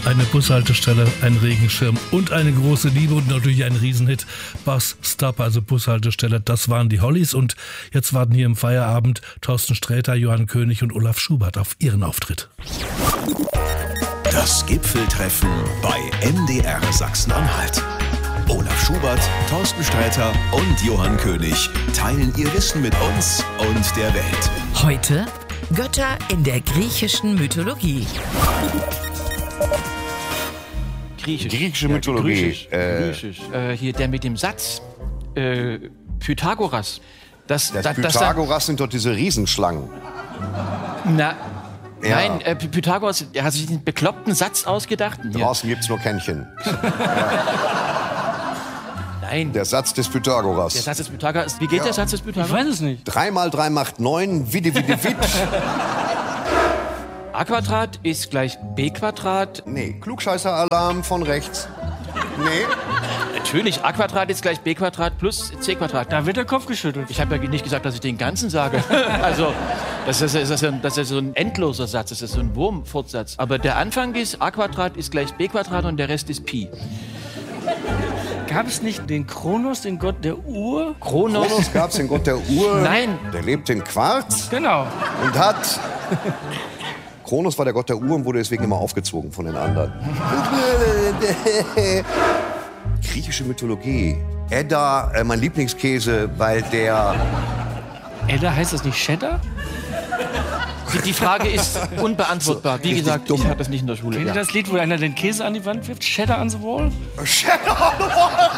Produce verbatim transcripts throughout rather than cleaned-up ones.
Eine Bushaltestelle, ein Regenschirm und eine große Liebe und natürlich ein Riesenhit. Bus Stop, also Bushaltestelle, das waren die Hollies. Und jetzt warten hier im Feierabend Thorsten Sträter, Johann König und Olaf Schubert auf ihren Auftritt. Das Gipfeltreffen bei M D R Sachsen-Anhalt. Olaf Schubert, Thorsten Sträter und Johann König teilen ihr Wissen mit uns und der Welt. Heute Götter in der griechischen Mythologie. Griechisch. Griechische Ja, Mythologie. Griechisch. Äh, Griechisch. Äh, hier der mit dem Satz. Äh, Pythagoras. Das, Das da, das Pythagoras sind doch diese Riesenschlangen. Na, Ja. nein, äh, Pythagoras der hat sich den bekloppten Satz ausgedacht. Hier. Draußen gibt's nur Kännchen. Nein, der, Der Satz des Pythagoras. Satz des Pythagoras. Wie geht der Satz des Pythagoras? Ich weiß es nicht. Drei mal drei macht neun, widi widi wid. A Quadrat ist gleich B Quadrat. Nee, Klugscheißer-Alarm von rechts. Nee. Natürlich, A Quadrat ist gleich B Quadrat plus C Quadrat. Da wird der Kopf geschüttelt. Ich habe ja nicht gesagt, dass ich den ganzen sage. Also, das ist, das, ist ein, das ist so ein endloser Satz, das ist so ein Wurmfortsatz. Aber der Anfang ist, A Quadrat ist gleich B Quadrat und der Rest ist Pi. Gab es nicht den Kronos, den Gott der Uhr? Kronos. Kronos gab's den Gott der Uhr. Nein. Der lebt in Quarz Genau. und hat... Kronos war der Gott der Uhr und wurde deswegen immer aufgezogen von den anderen. Griechische Mythologie. Edda, äh, mein Lieblingskäse, weil der... Edda, heißt das nicht Cheddar? Die, die Frage ist unbeantwortbar. Wie richtig gesagt, dumm. ich hatte das nicht in der Schule. Kennt ihr Ja. das Lied, wo einer den Käse an die Wand wirft? Cheddar on the wall? Shadow on the Wall!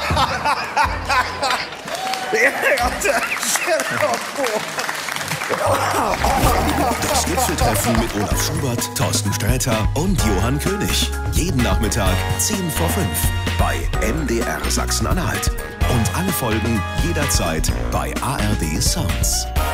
Das Gipfeltreffen mit Olaf Schubert, Thorsten Sträter und Johann König. Jeden Nachmittag zehn vor fünf bei M D R Sachsen-Anhalt. Und alle Folgen jederzeit bei A R D Sounds.